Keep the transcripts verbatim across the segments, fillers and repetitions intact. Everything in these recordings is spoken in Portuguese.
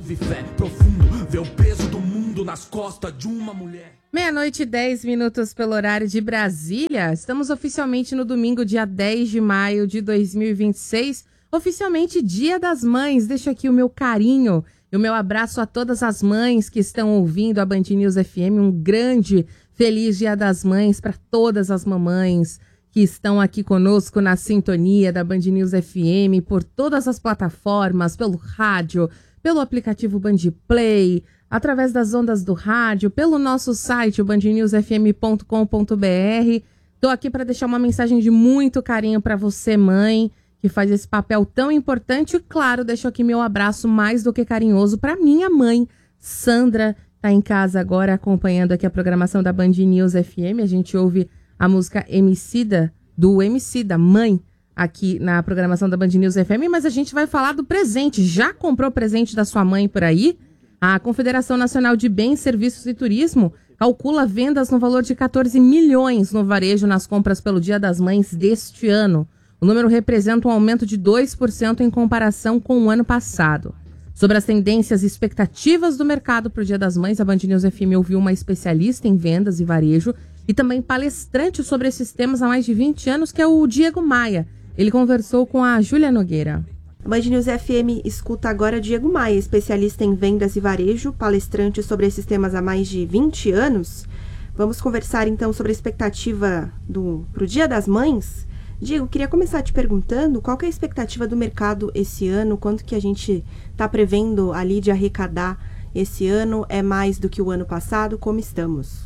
Ouve fé profundo, vê o peso do mundo nas costas de uma mulher. Meia-noite e dez minutos pelo horário de Brasília. Estamos oficialmente no domingo, dia dez de maio de dois mil e vinte e seis. Oficialmente Dia das Mães. Deixo aqui o meu carinho e o meu abraço a todas as mães que estão ouvindo a Band News F M. Um grande, feliz Dia das Mães para todas as mamães que estão aqui conosco na sintonia da Band News F M, por todas as plataformas, pelo rádio, pelo aplicativo Band Play, através das ondas do rádio, pelo nosso site, o band news f m ponto com ponto b r. Estou aqui para deixar uma mensagem de muito carinho para você, mãe, que faz esse papel tão importante. E, claro, deixo aqui meu abraço mais do que carinhoso para minha mãe, Sandra. Está em casa agora acompanhando aqui a programação da Band News F M. A gente ouve a música Emicida, do Emicida, Mãe, aqui na programação da Band News F M. Mas a gente vai falar do presente. Já comprou presente da sua mãe por aí? A Confederação Nacional de Bens, Serviços e Turismo calcula vendas no valor de catorze milhões no varejo nas compras pelo Dia das Mães deste ano. O número representa um aumento de dois por cento em comparação com o ano passado. Sobre as tendências e expectativas do mercado para o Dia das Mães, a Band News F M ouviu uma especialista em vendas e varejo e também palestrante sobre esses temas há mais de vinte anos, que é o Diego Maia. Ele conversou com a Júlia Nogueira. Band News F M escuta agora Diego Maia, especialista em vendas e varejo, palestrante sobre esses temas há mais de vinte anos. Vamos conversar então sobre a expectativa do pro Dia das Mães. Diego, queria começar te perguntando qual que é a expectativa do mercado esse ano, quanto que a gente está prevendo ali de arrecadar esse ano, é mais do que o ano passado, como estamos?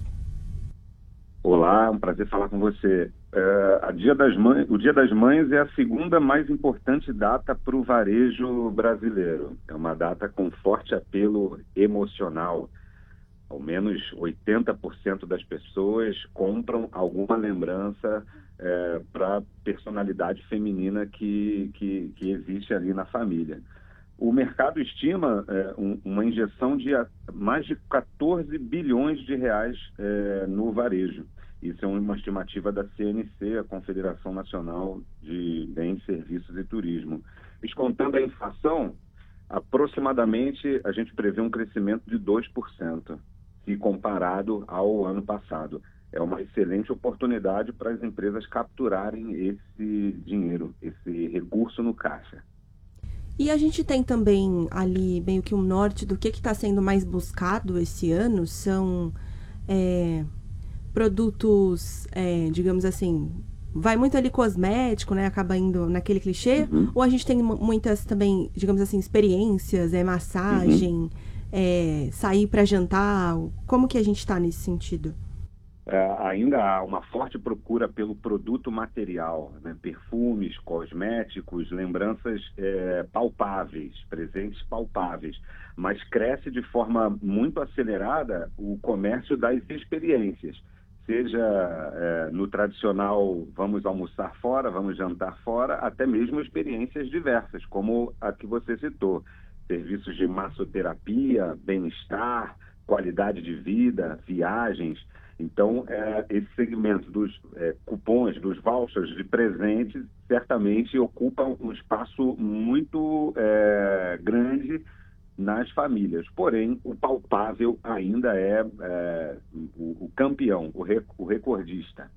Olá, é um prazer falar com você. É, a Dia das Mães, o Dia das Mães é a segunda mais importante data para o varejo brasileiro. É uma data com forte apelo emocional. Ao menos oitenta por cento das pessoas compram alguma lembrança é, para a personalidade feminina que, que, que existe ali na família. O mercado estima é, um, uma injeção de a, mais de catorze bilhões de reais é, no varejo. Isso é uma estimativa da C N C, a Confederação Nacional de Bens, Serviços e Turismo. Descontando a inflação, aproximadamente a gente prevê um crescimento de dois por cento, se comparado ao ano passado. É uma excelente oportunidade para as empresas capturarem esse dinheiro, esse recurso no caixa. E a gente tem também ali meio que um norte do que está sendo mais buscado esse ano, são é, produtos, é, digamos assim, vai muito ali cosmético, né? Acaba indo naquele clichê, uhum. Ou a gente tem muitas também, digamos assim, experiências, é, massagem, uhum. é, sair para jantar, como que a gente está nesse sentido? É, ainda há uma forte procura pelo produto material, né? Perfumes, cosméticos, lembranças é, palpáveis, presentes palpáveis, mas cresce de forma muito acelerada o comércio das experiências, seja é, no tradicional vamos almoçar fora, vamos jantar fora, até mesmo experiências diversas, como a que você citou, serviços de massoterapia, bem-estar, qualidade de vida, viagens. Então, é, esse segmento dos é, cupons, dos vouchers de presentes, certamente ocupa um espaço muito é, grande nas famílias. Porém, o palpável ainda é, é o, o campeão, o, rec, o recordista.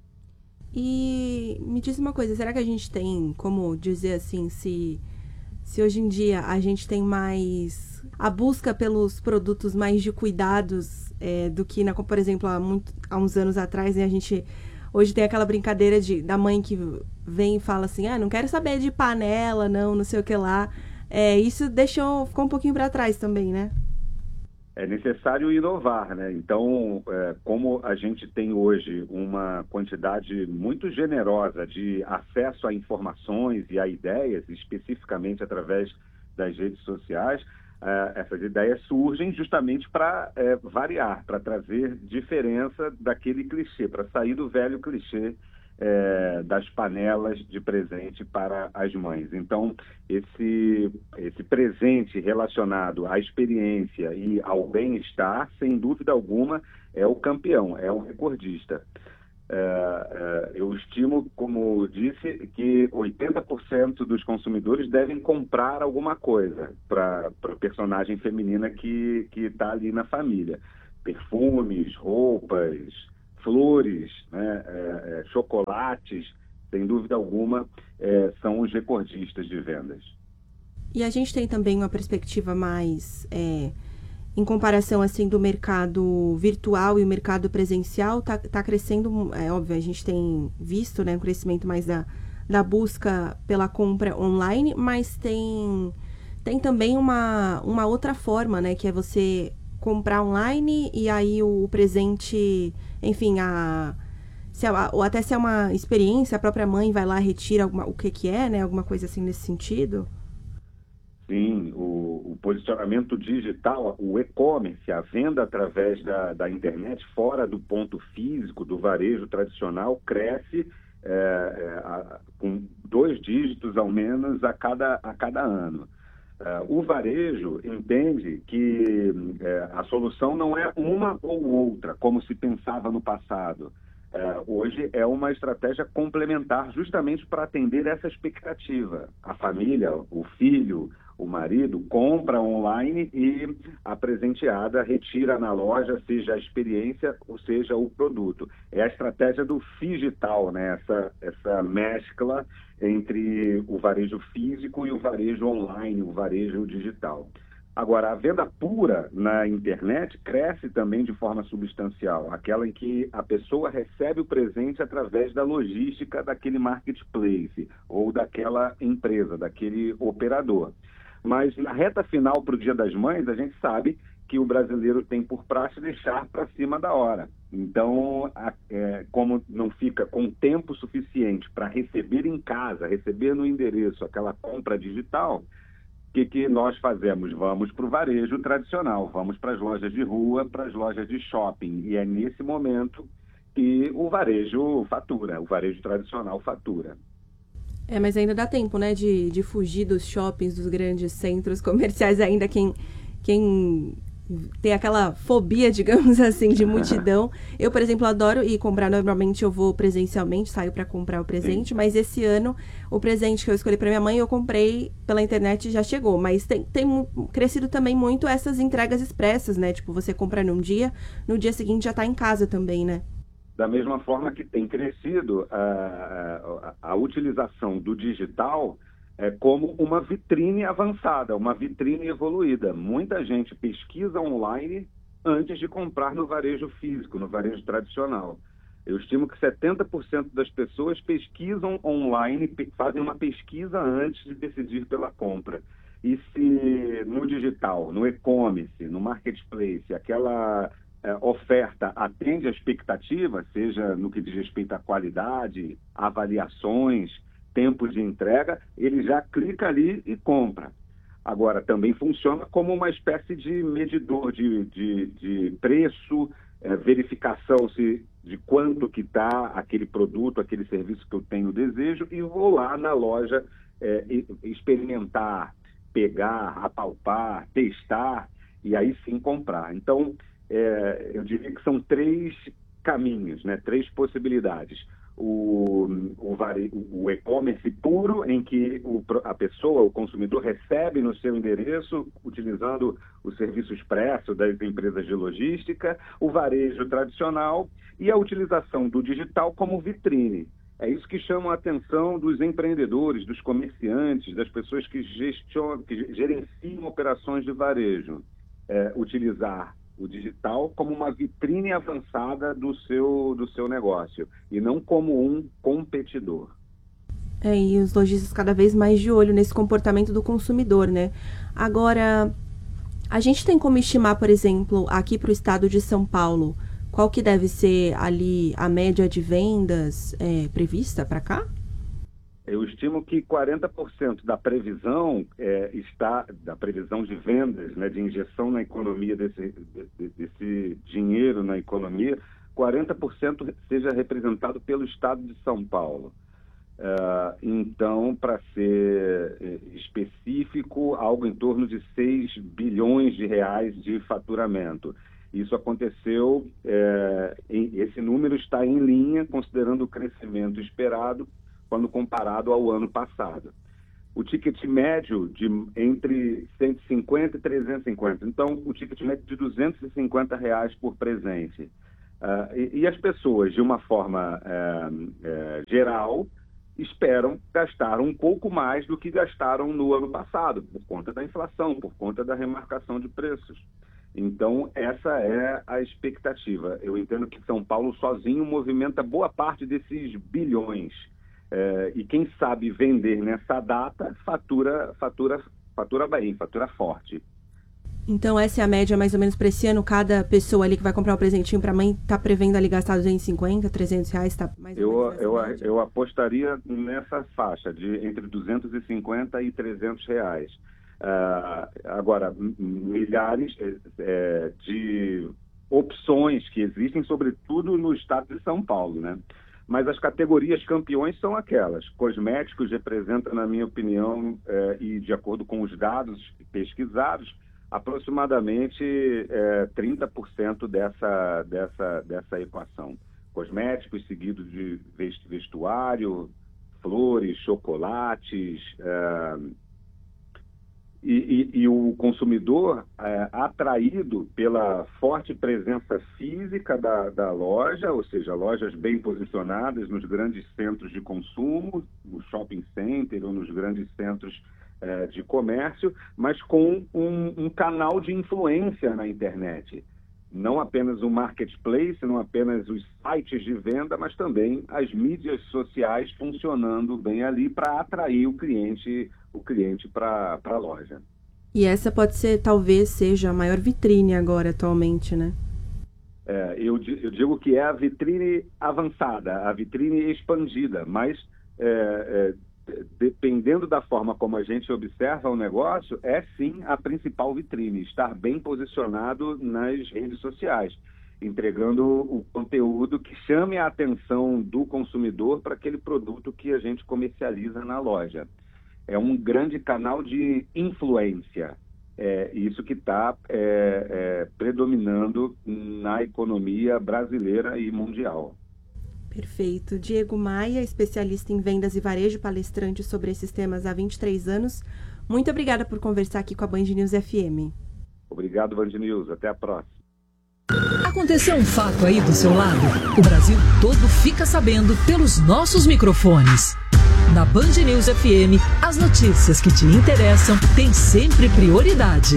E me diz uma coisa, será que a gente tem como dizer assim, se, se hoje em dia a gente tem mais a busca pelos produtos mais de cuidados é, do que, na, por exemplo, há, muito, há uns anos atrás, né, a gente hoje tem aquela brincadeira de, da mãe que vem e fala assim, ah, não quero saber de panela, não, não sei o que lá. É, isso deixou, ficou um pouquinho para trás também, né? É necessário inovar, né? Então, é, como a gente tem hoje uma quantidade muito generosa de acesso a informações e a ideias, especificamente através das redes sociais, é, essas ideias surgem justamente para é, variar, para trazer diferença daquele clichê, para sair do velho clichê É, das panelas de presente para as mães. Então, esse, esse presente relacionado à experiência e ao bem-estar, sem dúvida alguma, é o campeão, é o recordista. É, é, eu estimo, como disse, que oitenta por cento dos consumidores devem comprar alguma coisa para a personagem feminina que está ali na família. Perfumes, roupas, flores, né, é, é, chocolates, sem dúvida alguma, é, são os recordistas de vendas. E a gente tem também uma perspectiva mais... É... em comparação, assim, do mercado virtual e o mercado presencial, tá, tá crescendo, é óbvio, a gente tem visto, né, um crescimento mais da, da busca pela compra online, mas tem, tem também uma, uma outra forma, né, que é você comprar online e aí o, o presente, enfim, a, se é, ou até se é uma experiência, a própria mãe vai lá, retira alguma, o que que é, né, alguma coisa assim nesse sentido. Sim, o, o posicionamento digital, o e-commerce, a venda através da, da internet, fora do ponto físico, do varejo tradicional, cresce é, é, a, com dois dígitos ao menos a cada, a cada ano. É, o varejo entende que é, a solução não é uma ou outra, como se pensava no passado. É, hoje é uma estratégia complementar justamente para atender essa expectativa. A família, o filho, o marido compra online e a presenteada retira na loja, seja a experiência ou seja o produto. É a estratégia do digital, né? Essa, essa mescla entre o varejo físico e o varejo online, o varejo digital. Agora, a venda pura na internet cresce também de forma substancial, aquela em que a pessoa recebe o presente através da logística daquele marketplace ou daquela empresa, daquele operador. Mas na reta final para o Dia das Mães, a gente sabe que o brasileiro tem por praxe deixar para cima da hora. Então, a, é, como não fica com tempo suficiente para receber em casa, receber no endereço aquela compra digital, o que, que nós fazemos? Vamos para o varejo tradicional, vamos para as lojas de rua, para as lojas de shopping. E é nesse momento que o varejo fatura, o varejo tradicional fatura. É, mas ainda dá tempo, né, de, de fugir dos shoppings, dos grandes centros comerciais, ainda quem, quem tem aquela fobia, digamos assim, de multidão. Eu, por exemplo, adoro ir comprar, normalmente eu vou presencialmente, saio para comprar o presente, Sim. mas esse ano o presente que eu escolhi para minha mãe eu comprei pela internet e já chegou. Mas tem, tem crescido também muito essas entregas expressas, né, tipo, você compra num dia, no dia seguinte já está em casa também, né? Da mesma forma que tem crescido a, a, a utilização do digital é, como uma vitrine avançada, uma vitrine evoluída. Muita gente pesquisa online antes de comprar no varejo físico, no varejo tradicional. Eu estimo que setenta por cento das pessoas pesquisam online, fazem uma pesquisa antes de decidir pela compra. E se no digital, no e-commerce, no marketplace, aquela... É, oferta atende à expectativa, seja no que diz respeito à qualidade, avaliações, tempo de entrega, ele já clica ali e compra. Agora, também funciona como uma espécie de medidor de, de, de preço, é, verificação se, de quanto que está aquele produto, aquele serviço que eu tenho desejo, e vou lá na loja é, experimentar, pegar, apalpar, testar, e aí sim comprar. Então, É, eu diria que são três caminhos, né? Três possibilidades. O, o, o e-commerce puro, em que o, a pessoa, o consumidor, recebe no seu endereço, utilizando o serviço expresso das empresas de logística, o varejo tradicional e a utilização do digital como vitrine. É isso que chama a atenção dos empreendedores, dos comerciantes, das pessoas que, gestionam, que gerenciam operações de varejo. É, utilizar o digital como uma vitrine avançada do seu, do seu negócio e não como um competidor. É, e os lojistas cada vez mais de olho nesse comportamento do consumidor, né? Agora, a gente tem como estimar, por exemplo, aqui para o estado de São Paulo, qual que deve ser ali a média de vendas é, prevista para cá? Eu estimo que quarenta por cento da previsão é, está, da previsão de vendas, né, de injeção na economia, desse, desse dinheiro na economia, quarenta por cento seja representado pelo estado de São Paulo. Uh, então, para ser específico, algo em torno de seis bilhões de reais de faturamento. Isso aconteceu, é, em, esse número está em linha, considerando o crescimento esperado, quando comparado ao ano passado. O ticket médio de entre cento e cinquenta e trezentos e cinquenta. Então, o ticket médio de duzentos e cinquenta reais por presente. Uh, e, e as pessoas, de uma forma uh, uh, geral, esperam gastar um pouco mais do que gastaram no ano passado, por conta da inflação, por conta da remarcação de preços. Então, essa é a expectativa. Eu entendo que São Paulo sozinho movimenta boa parte desses bilhões. É, e quem sabe vender nessa data, fatura, fatura, fatura bem, fatura forte. Então essa é a média mais ou menos para esse ano? Cada pessoa ali que vai comprar um presentinho para a mãe está prevendo ali gastar duzentos e cinquenta, trezentos reais? Tá mais ou eu, menos eu, média? eu apostaria nessa faixa, de entre duzentos e cinquenta e trezentos reais. Uh, agora, milhares é, de opções que existem, sobretudo no estado de São Paulo, né? Mas as categorias campeões são aquelas. Cosméticos representam, na minha opinião, eh, e de acordo com os dados pesquisados, aproximadamente eh, trinta por cento dessa, dessa, dessa equação. Cosméticos, seguido de vestuário, flores, chocolates. Eh, E, e, e o consumidor, é, atraído pela forte presença física da, da loja, ou seja, lojas bem posicionadas nos grandes centros de consumo, no shopping center ou nos grandes centros é, de comércio, mas com um, um canal de influência na internet. Não apenas o marketplace, não apenas os sites de venda, mas também as mídias sociais funcionando bem ali para atrair o cliente, o cliente para a loja. E essa pode ser, talvez seja a maior vitrine agora, atualmente, né? É, eu, eu digo que é a vitrine avançada, a vitrine expandida, mas é, é, dependendo da forma como a gente observa o negócio, é sim a principal vitrine, estar bem posicionado nas redes sociais, entregando o conteúdo que chame a atenção do consumidor para aquele produto que a gente comercializa na loja. É um grande canal de influência, é isso que está é, é, predominando na economia brasileira e mundial. Perfeito. Diego Maia, especialista em vendas e varejo, palestrante sobre esses temas há vinte e três anos. Muito obrigada por conversar aqui com a Band News F M. Obrigado, Band News. Até a próxima. Aconteceu um fato aí do seu lado? O Brasil todo fica sabendo pelos nossos microfones. Na Band News F M, as notícias que te interessam têm sempre prioridade.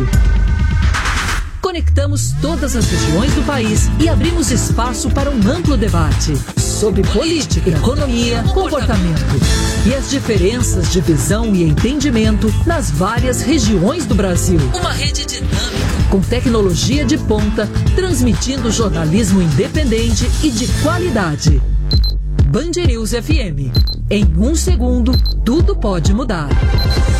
Conectamos todas as regiões do país e abrimos espaço para um amplo debate sobre política, economia, comportamento e as diferenças de visão e entendimento nas várias regiões do Brasil. Uma rede dinâmica, com tecnologia de ponta, transmitindo jornalismo independente e de qualidade. Band News F M. Em um segundo, tudo pode mudar.